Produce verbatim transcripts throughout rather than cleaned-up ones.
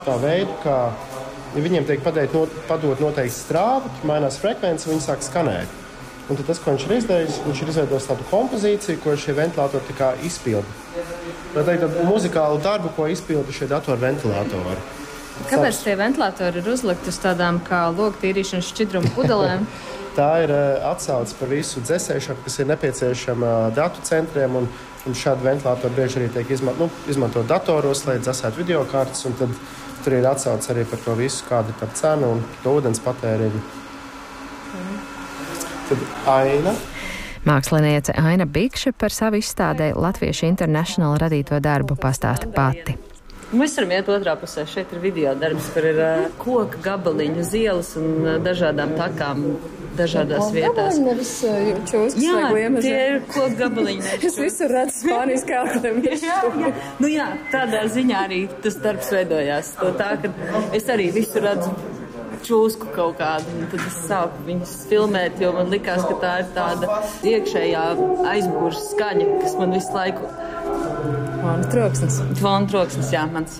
Tā veida, kā ja viņiem tiek padēt, not, padot noteikti strāvu, mainās frekvence, viņi sāk skanēt. Un tad tas, ko viņš ir izdarījis, viņš ir izveidojis tādu kompozīciju, ko šie ventilatori tā kā izpilda. Tā teikt, tādu muzikālu darbu, ko izpilda šie datorventilatori. Kāpēc tie ventilatori ir uzlikti uz tādām kā loktīrīšanas šķidrumu pudelēm? Tā ir atsauce par visu dzēsēšanu, kas ir nepieciešama datu centriem, un, un šādi ventilatori bieži arī tiek izman, nu, izmantot datoros, lai dzēsētu video kartes, un tad tur ir atsauce arī par to visu, kāda ir par cenu un to ūdens patēriņu. Mm. Tad Aina. Māksliniece Aina Bikše par savu izstādē Latviešu International radīto darbu pastāsta pati. Mēs varam iet otrā pusē. Šeit ir video darbs, kur ir uh, koka gabaliņu, zielas un uh, dažādām takām dažādās o, vietās. Nevis uh, čūskas jā, vai gliemeži. Tie ir koka gabaliņi. Es visur redzu Spānijas kārdiem. jā, jā. Nu jā, tādā ziņā arī tas darbs veidojās. To tā, ka es arī visur redzu čūsku kaut kādu, un tad es sāku viņus filmēt, jo man likās, ka tā ir tāda iekšējā aizmugures skaņa, kas man visu laiku... Fona troksnis. Fona troksnis, jā, mans.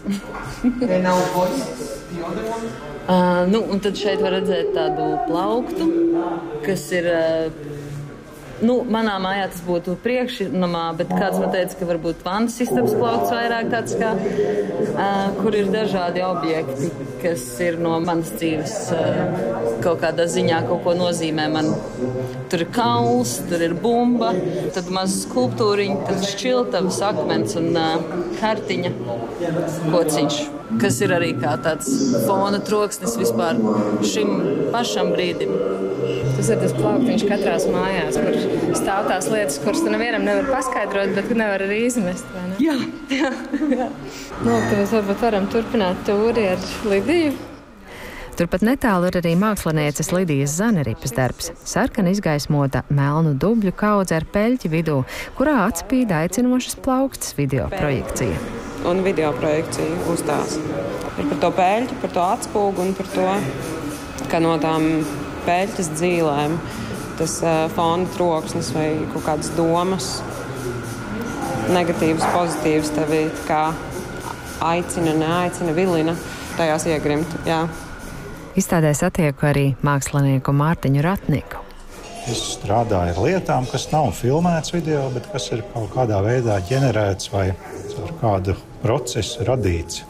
uh, nu, un tad šeit var redzēt tādu plauktu, kas ir... Uh, Nu, manā mājā tas būtu priekšnamā, bet kāds man teica, ka varbūt vannas istabas plaukts vairāk tāds kā, uh, kur ir dažādi objekti, kas ir no manas dzīves uh, kaut kādā ziņā kaut ko nozīmē man. Tur ir kauls, tur ir bumba, tad maza skulptūriņa, tad šķiltavas, akmens un uh, kartiņa kociņš, kas ir arī kā tāds fona troksnis vispār šim pašam brīdim. Tas ir tas plauktiņš katrās mājās, kur stāv tās lietas, kuras tu nevienam nevar paskaidrot, bet nevar arī izmest, vai ne? Jā, jā, jā. Nu, tad mēs varbūt varam turpināt tūri ar Lidiju. Turpat netālu ir arī mākslinieces Lidijas Zaneripas darbs. Sarkani izgaismota melnu dubļu kaudze ar peļķi vidū, kurā atspīd aicinošas plaukstas video projekcija. Un video projekcija uz tās. Ir par to peļķi, par to atspūgu un par to, ka no tām peļķes dzīlēm, tas uh, fona troksnis vai kaut kādas domas, negatīvas, pozitīvas, tevi kā aicina, neaicina, vilina tajās iegrimt, jā. Izstādē satieku arī mākslinieku Mārtiņu Ratniku. Es strādāju ar lietām, kas nav filmēts video, bet kas ir kaut kādā veidā ģenerēts vai ar kādu procesu radīts.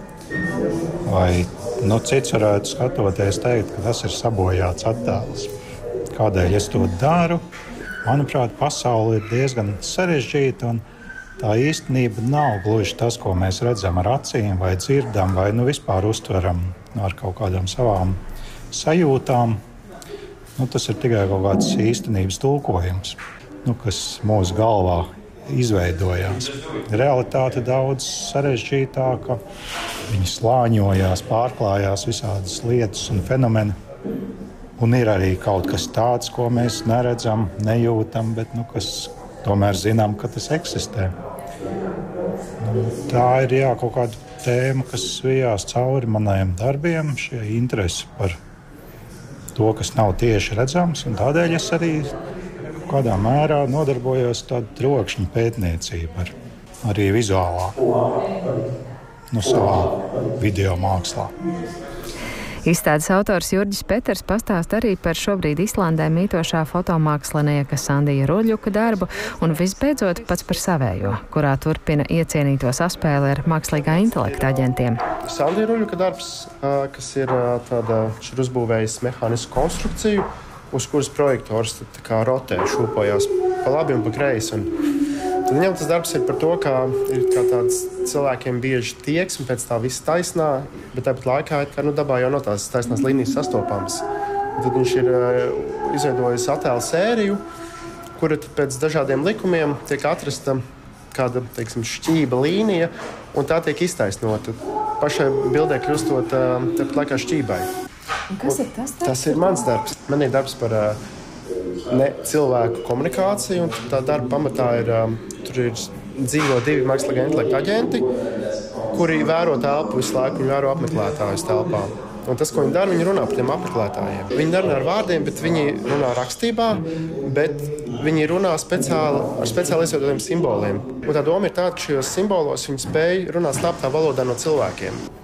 Vai nu, cits varētu skatoties teikt, ka tas ir sabojāts attēls. Kādēļ es to daru? Manuprāt, pasaule ir diezgan sarežģīta, un tā īstenība nav gluži tas, ko mēs redzam ar acīm, vai dzirdam, vai nu, vispār uztveram ar kaut kādām savām sajūtām. Nu, tas ir tikai kaut kāds īstenības tulkojums, nu, kas mūsu galvā izveidojās. Realitāte daudz sarežģītāka. Viņi slāņojās, pārklājās visādas lietas un fenomeni. Un ir arī kaut kas tāds, ko mēs neredzam, nejūtam, bet nu, kas tomēr zinām, ka tas eksistē. Nu, tā ir jā, kaut kāda tēma, kas vijās cauri maniem darbiem, šie interesi par to, kas nav tieši redzams. Un tādēļ es arī kādā mērā nodarbojos tādu trokšņu pētniecību, ar, arī vizuālā, nu, savā video mākslā. Izstādes autors Jurģis Peters pastāsta arī par šobrīd Islandē mītošā fotomākslinieka Sandija Ruļļuka darbu un visbeidzot pats par savējo, kurā turpina iecienīto saspēli ar mākslīgā intelekta aģentiem. Sandija Ruļļuka darbs, kas ir tāda, viņš ir uzbūvējis mehānisku konstrukciju, uz kuras projektors tā kā rotē, šūpojās pa labi un pa kreisi. Un tad viņam tas darbs ir par to, ka ir kā tāds cilvēkiem bieži tieksme pēc tā viss taisnā, bet tāpat laikā ir, ka nu, dabā jau no tās taisnās līnijas sastopams. Un tad viņš ir uh, izveidojis attēlu sēriju, kura pēc dažādiem likumiem tiek atrasta kāda, teiksim, šķība līnija, un tā tiek iztaisnota. Pašai bildē kļūstot uh, tāpat laikā šķībai. Un kas ir tas? Darbs? Tas ir mans darbs. Man ir darbs par uh, ne cilvēku komunikāciju, un tā darba pamatā ir, um, tur ir dzīvo divi mākslīgā intelekta aģenti, kuri vēro telpu visu laiku un vēro apmeklētājus telpā. Un tas, ko viņi dara, viņi runā par tiem apmeklētājiem. Viņi nerunā ar vārdiem, bet viņi runā rakstībā, bet viņi runā speciāli, ar speciāli izveidotiem simboliem. Un tā doma ir tāda, ka šajos simbolos viņi spēj runāt slēptā valodā no cilvēkiem.